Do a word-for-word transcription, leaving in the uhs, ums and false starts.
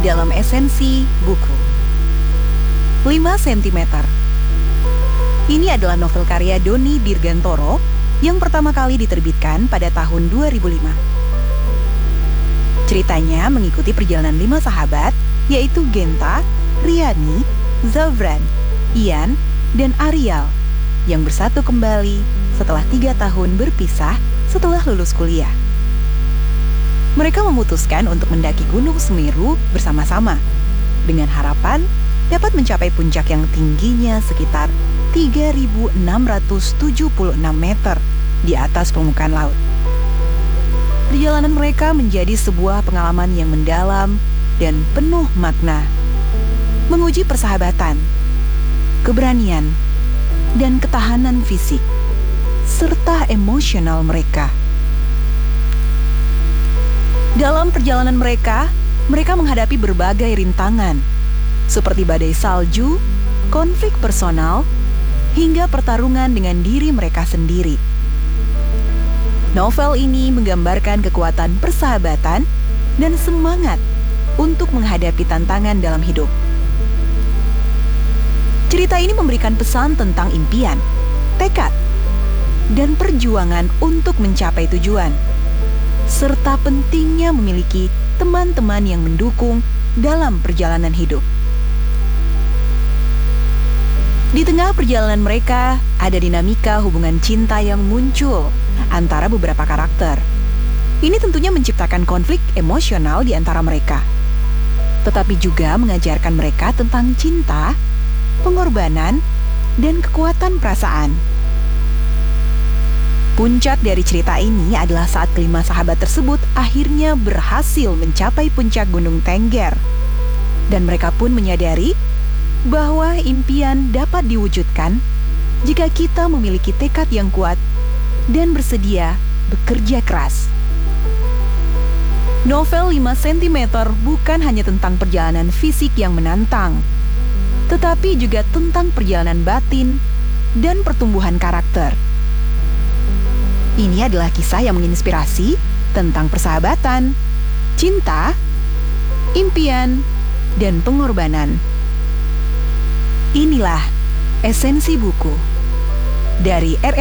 dalam esensi buku. lima sentimeter. Ini adalah novel karya Doni Dirgantoro yang pertama kali diterbitkan pada tahun dua ribu lima. Ceritanya mengikuti perjalanan lima sahabat, yaitu Genta, Riani, Zavran, Ian, dan Arial, yang bersatu kembali setelah tiga tahun berpisah setelah lulus kuliah. Mereka memutuskan untuk mendaki Gunung Semeru bersama-sama, dengan harapan dapat mencapai puncak yang tingginya sekitar tiga ribu enam ratus tujuh puluh enam meter di atas permukaan laut. Perjalanan mereka menjadi sebuah pengalaman yang mendalam dan penuh makna, menguji persahabatan, keberanian, dan ketahanan fisik, serta emosional mereka. Dalam perjalanan mereka, mereka menghadapi berbagai rintangan, seperti badai salju, konflik personal, hingga pertarungan dengan diri mereka sendiri. Novel ini menggambarkan kekuatan persahabatan dan semangat untuk menghadapi tantangan dalam hidup. Cerita ini memberikan pesan tentang impian, tekad, dan perjuangan untuk mencapai tujuan, serta pentingnya memiliki teman-teman yang mendukung dalam perjalanan hidup. Di tengah perjalanan mereka, ada dinamika hubungan cinta yang muncul antara beberapa karakter. Ini tentunya menciptakan konflik emosional di antara mereka, tetapi juga mengajarkan mereka tentang cinta, pengorbanan, dan kekuatan perasaan. Puncak dari cerita ini adalah saat kelima sahabat tersebut akhirnya berhasil mencapai puncak Gunung Tengger, dan mereka pun menyadari bahwa impian dapat diwujudkan jika kita memiliki tekad yang kuat dan bersedia bekerja keras. Novel lima sentimeter bukan hanya tentang perjalanan fisik yang menantang, tetapi juga tentang perjalanan batin dan pertumbuhan karakter. Ini adalah kisah yang menginspirasi tentang persahabatan, cinta, impian, dan pengorbanan. Inilah esensi buku dari R